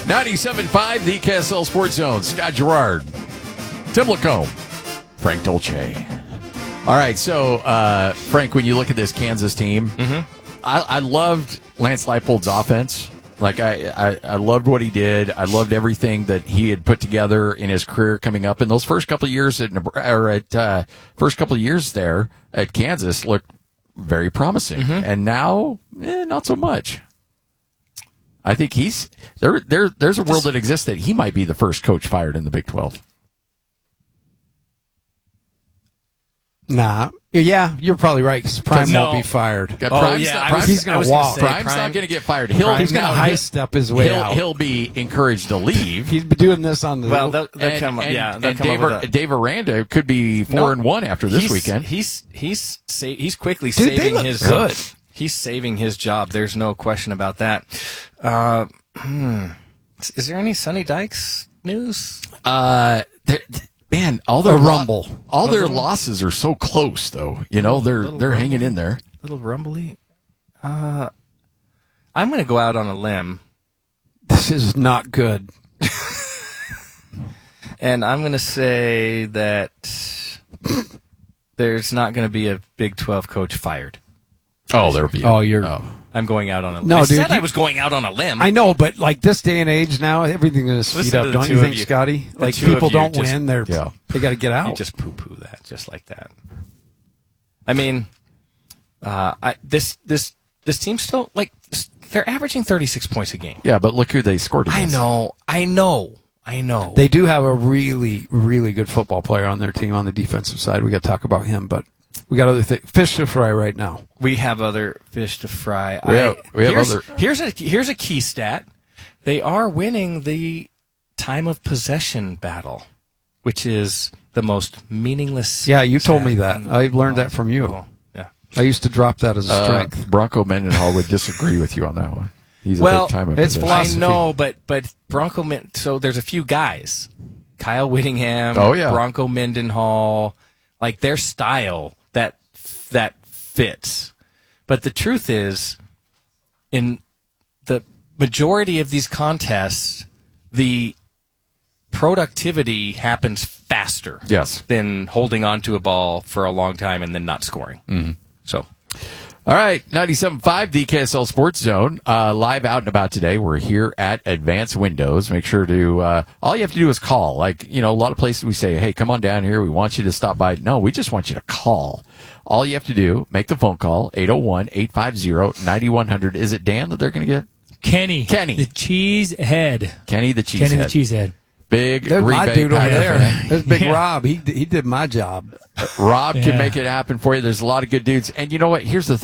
97.5, the KSL Sports Zone. Scott Gerard, Tim Lacombe, Frank Dolce. All right, so, Frank, when you look at this Kansas team, I loved Lance Leipold's offense. Like, I loved what he did. I loved everything that he had put together in his career coming up. And those first couple of years there at Kansas looked very promising. And now, not so much. I think there's a world that exists that he might be the first coach fired in the Big 12. Nah. Yeah, you're probably right, because Prime won't be fired. He's going to walk. Prime's not going to get fired. He's going to high-step his way out. He'll be encouraged to leave. He's been doing this on the... Well, and Dave Aranda could be 4-1 after this weekend. He's quickly saving his... good. He's saving his job. There's no question about that. Is there any Sonny Dykes news? Man, all their losses are so close, though. You know, they're hanging in there. Little rumbly. I'm going to go out on a limb. This is not good. And I'm going to say that there's not going to be a Big 12 coach fired. Oh, there'll be. I'm going out on a limb. No, dude, I was going out on a limb. I know, but like this day and age now, everything is speed up. Don't you think, Scotty? Like people don't win, they got to get out. You just poo-poo that, just like that. I mean, this team still, like, they're averaging 36 points a game. Yeah, but look who they scored against. I know. They do have a really, really good football player on their team on the defensive side. We got to talk about him, but we got other fish to fry right now. We have other fish to fry. Here's a key stat. They are winning the time of possession battle, which is the most meaningless. Yeah, you told me that. I learned that from you. Yeah, I used to drop that as a strength. Bronco Mendenhall would disagree with you on that one. He's a big time of possession. Philosophy. I know, but Bronco. So there's a few guys, Kyle Whittingham, Bronco Mendenhall, like their style that fits. But the truth is, in the majority of these contests, the productivity happens faster than holding on to a ball for a long time and then not scoring. Mm-hmm. So, all right, 97.5, the KSL Sports Zone, live out and about today. We're here at Advanced Windows. Make sure to, all you have to do is call. Like, you know, a lot of places we say, hey, come on down here. We want you to stop by. No, we just want you to call. All you have to do, make the phone call, 801-850-9100. Is it Dan that they're going to get? Kenny. The Cheesehead. Kenny the Cheesehead. Big There's rebate. my dude over there. There's Big Rob. He did my job. Rob can make it happen for you. There's a lot of good dudes. And you know what? Here's the